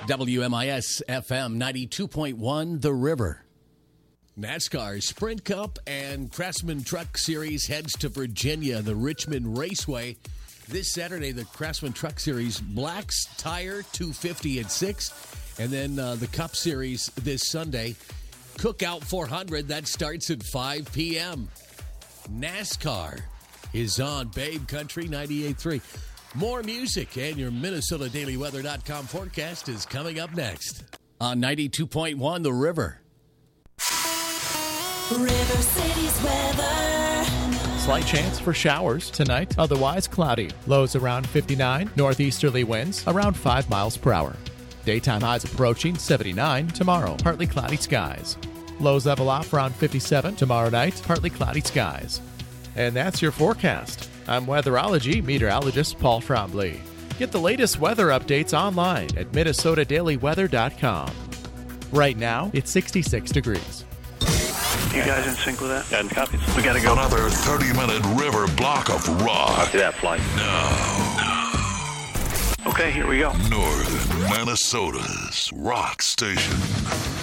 WMIS FM 92.1 The River. NASCAR Sprint Cup and Craftsman Truck Series heads to Virginia, the Richmond Raceway. This Saturday, the Craftsman Truck Series Black's Tire 250 at 6. And then the Cup Series this Sunday, Cookout 400, that starts at 5 p.m. NASCAR is on Babe Country 98.3. More music and your MinnesotaDailyWeather.com forecast is coming up next on 92.1 The River. River City's weather. Slight chance for showers tonight, otherwise cloudy. Lows around 59, northeasterly winds around 5 miles per hour. Daytime highs approaching 79 tomorrow, partly cloudy skies. Lows level off around 57 tomorrow night, partly cloudy skies. And that's your forecast. I'm weatherology meteorologist Paul Trombley. Get the latest weather updates online at MinnesotaDailyWeather.com. Right now, it's 66 degrees. You guys in sync with that? And copies. We gotta go. Another 30-minute river block of rock. Copy that flight. Now, Okay, here we go. Northern Minnesota's rock station.